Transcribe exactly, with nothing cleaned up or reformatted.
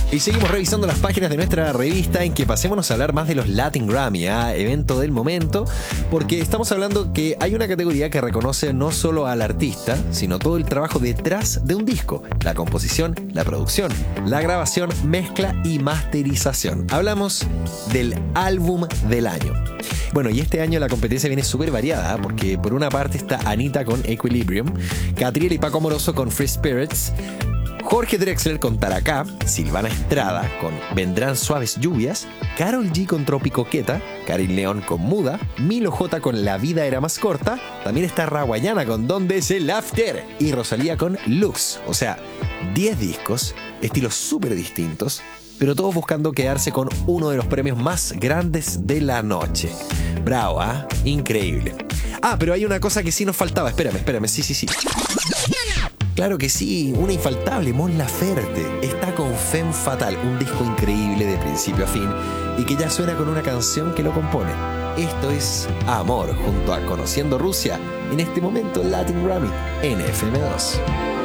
Y seguimos revisando las páginas de nuestra revista en que pasémonos a hablar más de los Latin Grammy, ¿eh? Evento del momento, porque estamos hablando que hay una categoría que reconoce no solo al artista, sino todo el trabajo detrás de un disco: la composición, la producción, la grabación, mezcla y masterización. Hablamos del álbum del año. Bueno, y este año la competencia viene súper variada, ¿eh? Porque por una parte está Anita con Equilibrium, Catriel y Paco Amoroso con Free Spirits, Jorge Drexler con Taracá, Silvana Estrada con Vendrán Suaves Lluvias, Karol G con Tropicoqueta, Karin León con Muda, Milo J con La Vida Era Más Corta, también está Raguayana con Donde es el After y Rosalía con Lux. O sea, diez discos, estilos súper distintos, pero todos buscando quedarse con uno de los premios más grandes de la noche. Bravo, ¿ah? ¿eh? Increíble. Ah, pero hay una cosa que sí nos faltaba. Espérame, espérame, sí, sí, sí. Claro que sí, una infaltable, Mon Laferte. Está con Femme Fatale, un disco increíble de principio a fin y que ya suena con una canción que lo compone. Esto es Amor, junto a Conociendo Rusia, en este momento Latin Grammy en F M dos.